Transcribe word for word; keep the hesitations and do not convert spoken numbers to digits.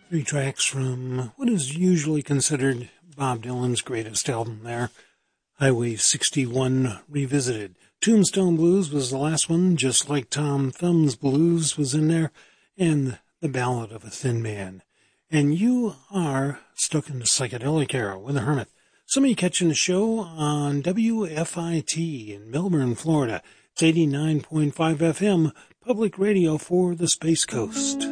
Three tracks from what is usually considered Bob Dylan's greatest album there, Highway sixty-one Revisited. Tombstone Blues was the last one, Just Like Tom Thumb's Blues was in there, and The Ballad of a Thin Man. And you are stuck in the psychedelic era with the Hermit. Somebody catching the show on W F I T in Melbourne, Florida. It's eighty-nine point five F M, public radio for the Space Coast.